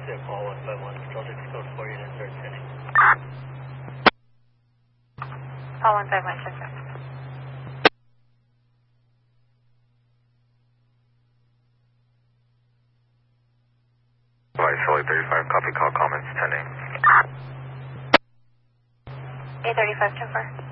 Garcia, call 151, control 6 code 4 units, start sending. Call 151, check that. Sully 35, copy call, comments, 10-8. 835, 10-4.